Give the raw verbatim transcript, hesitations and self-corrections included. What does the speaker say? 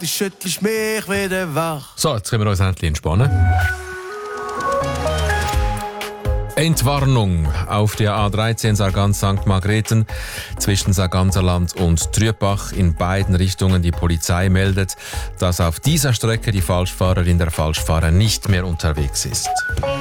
du schüttelst mich wieder wach. So, jetzt können wir uns endlich entspannen. Entwarnung auf der A dreizehn Sargans-Sankt Margrethen zwischen Sarganserland und Trübach in beiden Richtungen. Die Polizei meldet, dass auf dieser Strecke die Falschfahrerin der Falschfahrer nicht mehr unterwegs ist.